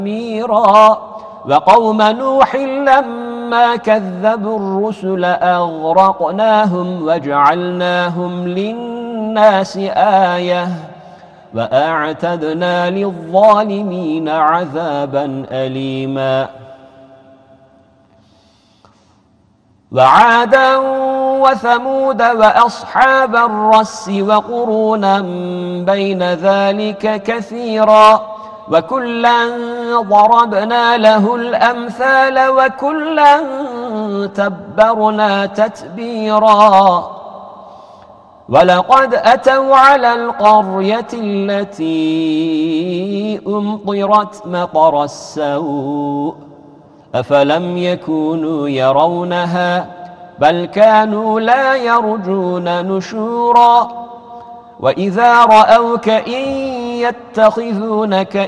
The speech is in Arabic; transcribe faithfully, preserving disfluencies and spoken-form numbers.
ميرا وقوم نوح لما كذبوا الرسل أغرقناهم وجعلناهم للناس آية وأعتدنا للظالمين عذابا أليما وعادا وثمود وأصحاب الرس وقرونا بين ذلك كثيرا وكلا ضربنا له الأمثال وكلا تبرنا تتبيرا ولقد أتوا على القرية التي أمطرت مطر السوء أفلم يكونوا يرونها بل كانوا لا يرجون نشورا وإذا رأوك إن يتخذونك